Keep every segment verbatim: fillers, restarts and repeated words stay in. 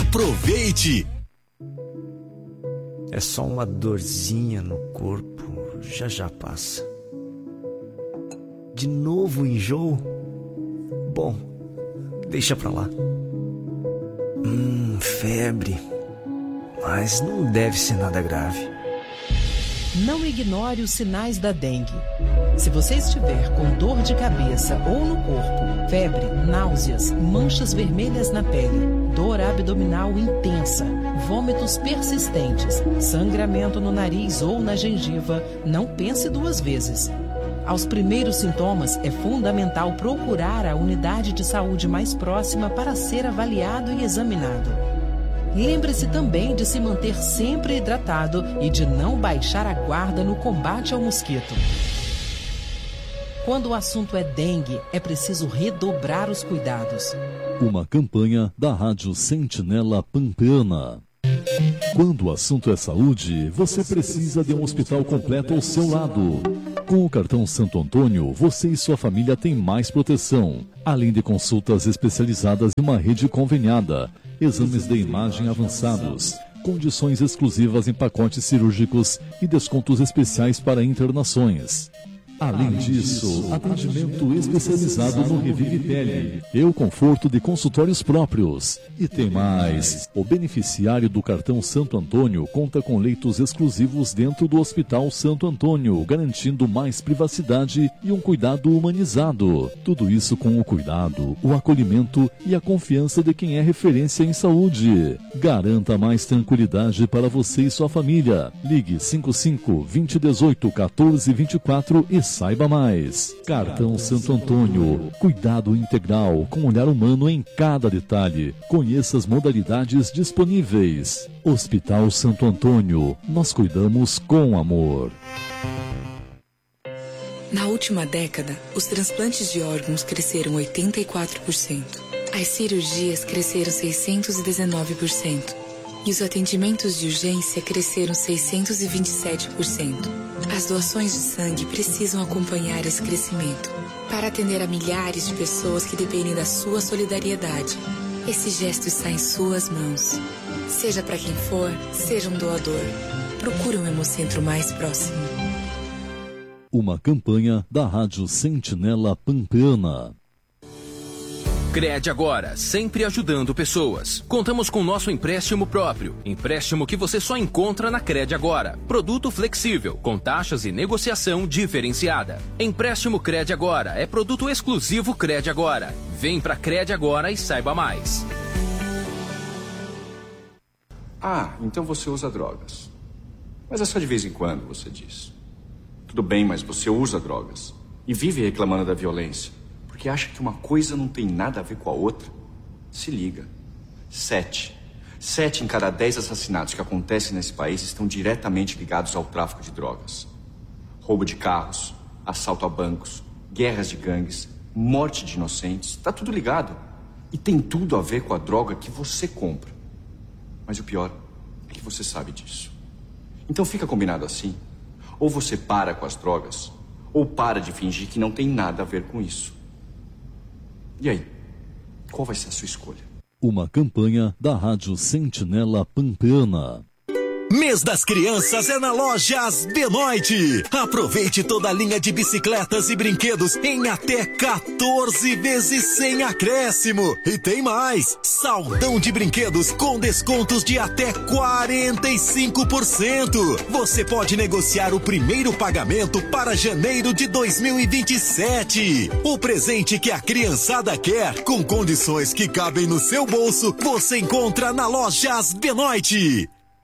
Aproveite! É só uma dorzinha no corpo, já já passa. De novo enjoo? Bom, deixa pra lá. Hum, febre. Mas não deve ser nada grave. Não ignore os sinais da dengue. Se você estiver com dor de cabeça ou no corpo, febre, náuseas, manchas vermelhas na pele, dor abdominal intensa, vômitos persistentes, sangramento no nariz ou na gengiva, não pense duas vezes. Aos primeiros sintomas, é fundamental procurar a unidade de saúde mais próxima para ser avaliado e examinado. Lembre-se também de se manter sempre hidratado e de não baixar a guarda no combate ao mosquito. Quando o assunto é dengue, é preciso redobrar os cuidados. Uma campanha da Rádio Sentinela Pampeana. Quando o assunto é saúde, você precisa de um hospital completo ao seu lado. Com o cartão Santo Antônio, você e sua família têm mais proteção, além de consultas especializadas em uma rede conveniada, exames de imagem avançados, condições exclusivas em pacotes cirúrgicos e descontos especiais para internações. Além disso, atendimento especializado no Revive Pele e o conforto de consultórios próprios. E tem mais, o beneficiário do cartão Santo Antônio conta com leitos exclusivos dentro do Hospital Santo Antônio, garantindo mais privacidade e um cuidado humanizado. Tudo isso com o cuidado, o acolhimento e a confiança de quem é referência em saúde. Garanta mais tranquilidade para você e sua família. Ligue cinco cinco, vinte e dezoito, quatorze, vinte e quatro e saiba mais. Cartão Santo Antônio. Cuidado integral com olhar humano em cada detalhe. Conheça as modalidades disponíveis. Hospital Santo Antônio. Nós cuidamos com amor. Na última década, os transplantes de órgãos cresceram oitenta e quatro por cento. As cirurgias cresceram seiscentos e dezenove por cento. E os atendimentos de urgência cresceram seiscentos e vinte e sete por cento. As doações de sangue precisam acompanhar esse crescimento para atender a milhares de pessoas que dependem da sua solidariedade. Esse gesto está em suas mãos. Seja para quem for, seja um doador. Procure um hemocentro mais próximo. Uma campanha da Rádio Sentinela Pampeana. Crede Agora, sempre ajudando pessoas. Contamos com nosso empréstimo próprio. Empréstimo que você só encontra na Crede Agora. Produto flexível, com taxas e negociação diferenciada. Empréstimo Crede Agora é produto exclusivo Crede Agora. Vem pra Crede Agora e saiba mais. Ah, então você usa drogas. Mas é só de vez em quando, você diz. Tudo bem, mas você usa drogas. E vive reclamando da violência. Porque acha que uma coisa não tem nada a ver com a outra? Se liga. Sete. Sete em cada dez assassinatos que acontecem nesse país estão diretamente ligados ao tráfico de drogas. Roubo de carros, assalto a bancos, guerras de gangues, morte de inocentes. Tá tudo ligado. E tem tudo a ver com a droga que você compra. Mas o pior é que você sabe disso. Então fica combinado assim. Ou você para com as drogas, ou para de fingir que não tem nada a ver com isso. E aí, qual vai ser a sua escolha? Uma campanha da Rádio Sentinela Pampeana. Mês das Crianças é na Lojas Benoit. Aproveite toda a linha de bicicletas e brinquedos em até quatorze vezes sem acréscimo. E tem mais, saldão de brinquedos com descontos de até quarenta e cinco por cento. Você pode negociar o primeiro pagamento para janeiro de dois mil e vinte e sete. O presente que a criançada quer, com condições que cabem no seu bolso, você encontra na Lojas Benoit.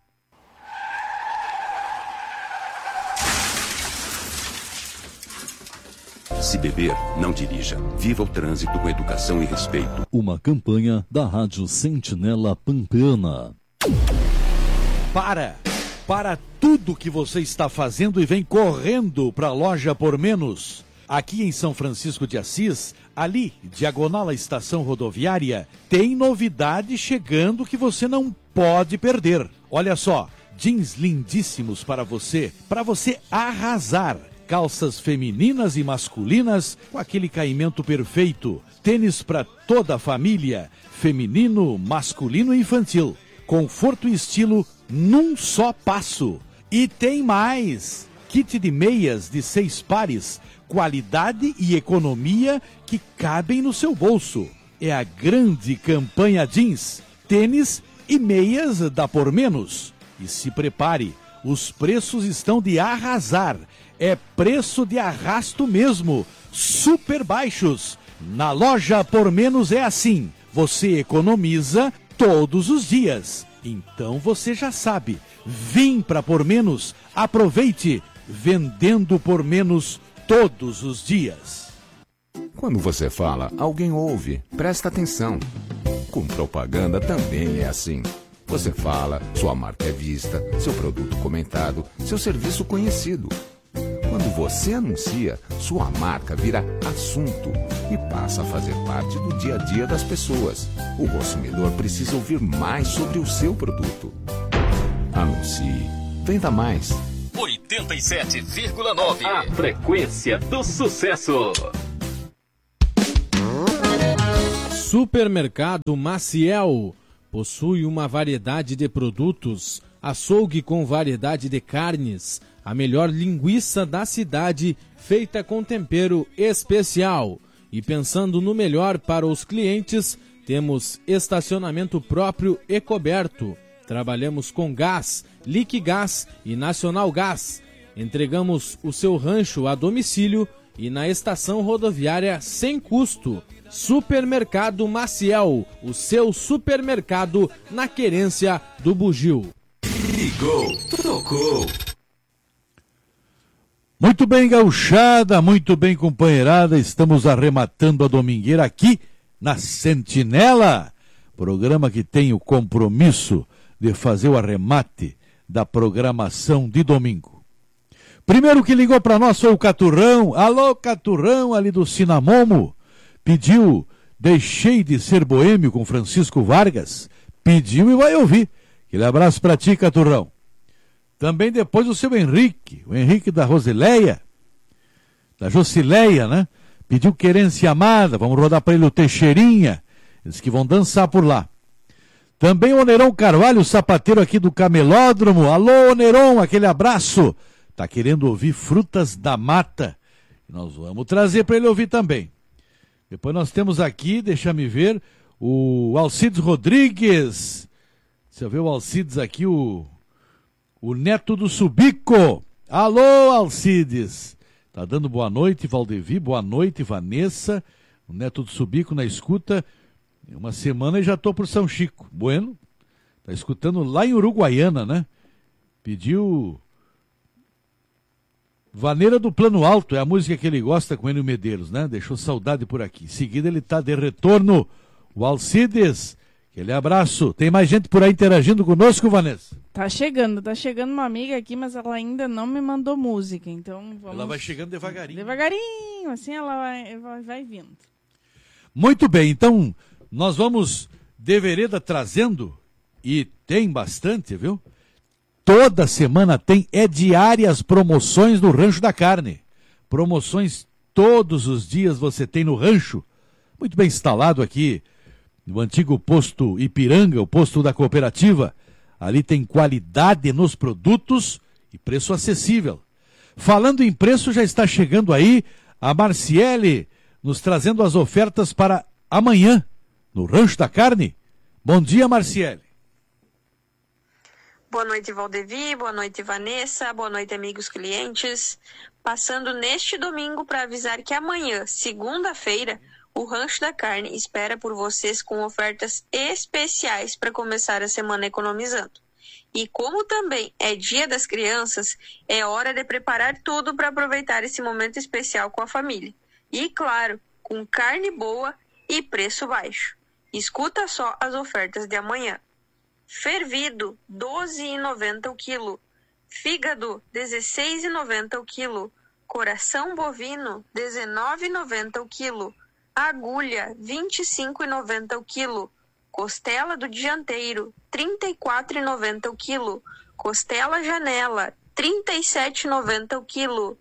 Se beber, não dirija. Viva o trânsito com educação e respeito. Uma campanha da Rádio Sentinela Pampeana. Para! Para tudo que você está fazendo e vem correndo para a Loja Por Menos. Aqui em São Francisco de Assis, ali, diagonal à estação rodoviária, tem novidade chegando que você não pode perder. Olha só, jeans lindíssimos para você, para você arrasar. calças femininas e masculinas com aquele caimento perfeito. Tênis para toda a família, feminino, masculino e infantil. Conforto e estilo num só passo. E tem mais! Kit de meias de seis pares, qualidade e economia que cabem no seu bolso. É a grande campanha jeans, tênis e meias dá por menos. E se prepare, os preços estão de arrasar. É preço de arrasto mesmo, super baixos. Na Loja Por Menos é assim, você economiza todos os dias. Então você já sabe, vim para Por Menos, aproveite, vendendo por menos todos os dias. Quando você fala, alguém ouve, presta atenção. Com propaganda também é assim. Você fala, sua marca é vista, seu produto comentado, seu serviço conhecido. Quando você anuncia, sua marca vira assunto e passa a fazer parte do dia a dia das pessoas. O consumidor precisa ouvir mais sobre o seu produto. Anuncie. Venda mais. oitenta e sete vírgula nove. A frequência do sucesso. Supermercado Maciel possui uma variedade de produtos, açougue com variedade de carnes, a melhor linguiça da cidade feita com tempero especial. E pensando no melhor para os clientes, temos estacionamento próprio e coberto. Trabalhamos com gás, Liquigás e Nacional Gás. Entregamos o seu rancho a domicílio e na estação rodoviária sem custo. Supermercado Maciel, o seu supermercado na querência do Bugio. Ligou, tocou. Muito bem, gauchada, muito bem, companheirada. Estamos arrematando a domingueira aqui na Sentinela. Programa que tem o compromisso de fazer o arremate da programação de domingo. Primeiro que ligou para nós foi o Caturrão. Alô, Caturrão, ali do Cinamomo. Pediu Deixei de Ser Boêmio com Francisco Vargas. Pediu e vai ouvir. Aquele abraço para ti, Caturrão. Também depois o seu Henrique, o Henrique da Rosileia, da Jocileia, né? Pediu Querência Amada, vamos rodar para ele o Teixeirinha. Eles que vão dançar por lá. Também o Oneron Carvalho, sapateiro aqui do Camelódromo. Alô, Oneron, aquele abraço. Tá querendo ouvir Frutas da Mata. Nós vamos trazer para ele ouvir também. Depois nós temos aqui, deixa-me ver, o Alcides Rodrigues. Deixa eu ver o Alcides aqui, o, o neto do Subico. Alô, Alcides. Tá dando boa noite, Valdevi. Boa noite, Vanessa. O neto do Subico na escuta. Uma semana e já tô por São Chico. Bueno. Tá escutando lá em Uruguaiana, né? Pediu Vaneira do Plano Alto, é a música que ele gosta com Enio Medeiros, né? Deixou saudade por aqui. Em seguida ele tá de retorno, o Alcides, aquele abraço. Tem mais gente por aí interagindo conosco, Vanessa? Tá chegando, tá chegando uma amiga aqui, mas ela ainda não me mandou música, então vamos... Ela vai chegando devagarinho. Devagarinho, assim ela vai, vai, vai vindo. Muito bem, então nós vamos de vereda trazendo, e tem bastante, viu? Toda semana tem, é diárias promoções do Rancho da Carne. Promoções todos os dias você tem no rancho. Muito bem instalado aqui, no antigo posto Ipiranga, o posto da cooperativa. Ali tem qualidade nos produtos e preço acessível. Falando em preço, já está chegando aí a Marciele, nos trazendo as ofertas para amanhã, no Rancho da Carne. Bom dia, Marciele. Boa noite, Valdevi, boa noite, Vanessa, boa noite, amigos clientes. Passando neste domingo para avisar que amanhã, segunda-feira, o Rancho da Carne espera por vocês com ofertas especiais para começar a semana economizando. E como também é Dia das Crianças, é hora de preparar tudo para aproveitar esse momento especial com a família. E, claro, com carne boa e preço baixo. Escuta só as ofertas de amanhã. Fervido, doze reais e noventa centavos o quilo. Fígado, dezesseis reais e noventa centavos o quilo. Coração bovino, dezenove reais e noventa centavos o quilo. Agulha, vinte e cinco reais e noventa centavos o quilo. Costela do dianteiro, trinta e quatro reais e noventa centavos o quilo. Costela janela, trinta e sete reais e noventa centavos o quilo.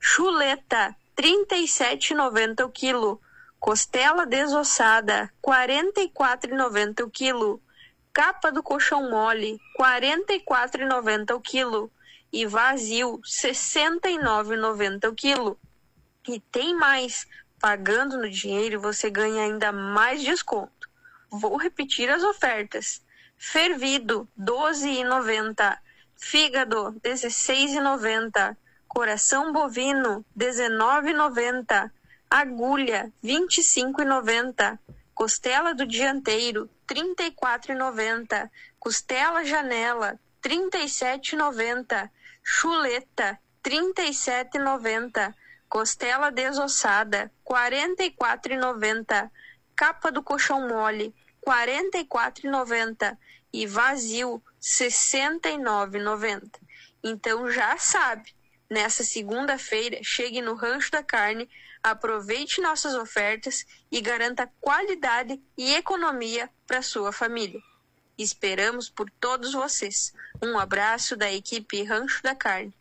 Chuleta, trinta e sete reais e noventa centavos o quilo. Costela desossada, quarenta e quatro reais e noventa centavos o quilo. Capa do colchão mole, quarenta e quatro reais e noventa centavos o quilo. E vazio, sessenta e nove reais e noventa centavos o quilo. E tem mais, pagando no dinheiro você ganha ainda mais desconto. Vou repetir as ofertas. Fervido, doze reais e noventa centavos. Fígado, dezesseis reais e noventa centavos. Coração bovino, dezenove reais e noventa centavos. Agulha, vinte e cinco reais e noventa centavos. Costela do dianteiro, trinta e quatro reais e noventa centavos. Costela janela, trinta e sete reais e noventa centavos. Chuleta, trinta e sete reais e noventa centavos. Costela desossada, quarenta e quatro reais e noventa centavos. Capa do colchão mole, quarenta e quatro reais e noventa centavos. E vazio, sessenta e nove reais e noventa centavos. Então já sabe, nessa segunda-feira, chegue no Rancho da Carne, aproveite nossas ofertas e garanta qualidade e economia para sua família. Esperamos por todos vocês. Um abraço da equipe Rancho da Carne.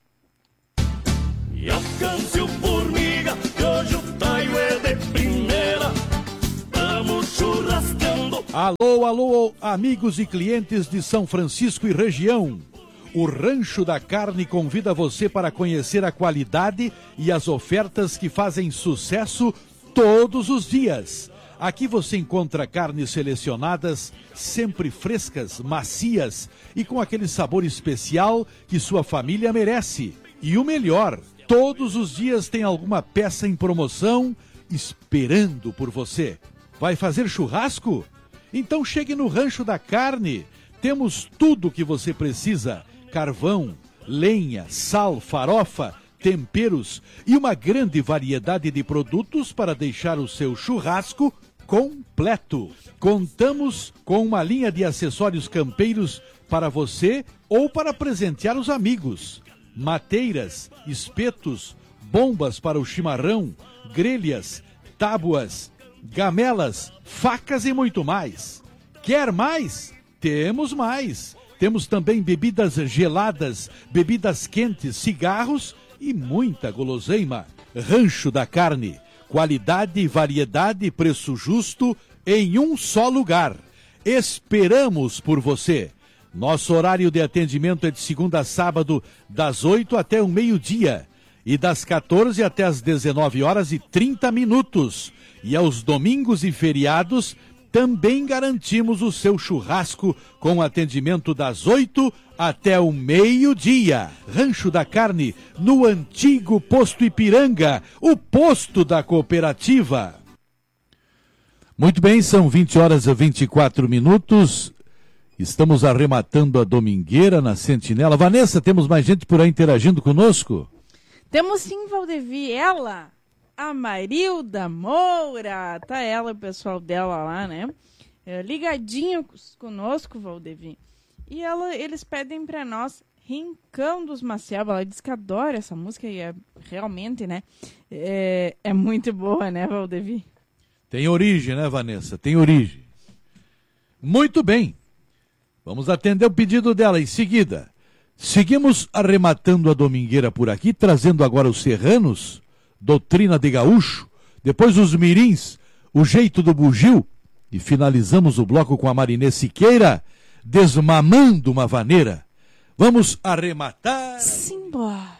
E alcance o formiga, que hoje o taio é de primeira. Vamos churrascando. Alô, alô, amigos e clientes de São Francisco e região. O Rancho da Carne convida você para conhecer a qualidade e as ofertas que fazem sucesso todos os dias. Aqui você encontra carnes selecionadas, sempre frescas, macias e com aquele sabor especial que sua família merece. E o melhor, todos os dias tem alguma peça em promoção esperando por você. Vai fazer churrasco? Então chegue no Rancho da Carne. Temos tudo o que você precisa: carvão, lenha, sal, farofa, temperos e uma grande variedade de produtos para deixar o seu churrasco completo. Contamos com uma linha de acessórios campeiros para você ou para presentear os amigos. Mateiras, espetos, bombas para o chimarrão, grelhas, tábuas, gamelas, facas e muito mais. Quer mais? Temos mais. Temos também bebidas geladas, bebidas quentes, cigarros e muita guloseima. Rancho da Carne. Qualidade, variedade e preço justo em um só lugar. Esperamos por você. Nosso horário de atendimento é de segunda a sábado, das oito até o meio-dia. E das quatorze até as dezenove horas e trinta minutos. E aos domingos e feriados, também garantimos o seu churrasco com atendimento das oito até o meio-dia. Rancho da Carne, no antigo Posto Ipiranga, o posto da cooperativa. Muito bem, são vinte horas e vinte e quatro minutos. Estamos arrematando a domingueira na Sentinela. Vanessa, temos mais gente por aí interagindo conosco? Temos sim, Valdevi. Ela, a Marilda Moura. Tá ela, o pessoal dela lá, né? É, ligadinho conosco, Valdevi. E ela, eles pedem pra nós Rincão dos Maciel. Ela diz que adora essa música e é realmente, né? É, é muito boa, né, Valdevi? Tem origem, né, Vanessa? Tem origem. Muito bem. Vamos atender o pedido dela em seguida. Seguimos arrematando a domingueira por aqui, trazendo agora os serranos, doutrina de gaúcho, depois os mirins, o jeito do bugio, e finalizamos o bloco com a Marinê Siqueira, desmamando uma vaneira. Vamos arrematar. Simbora.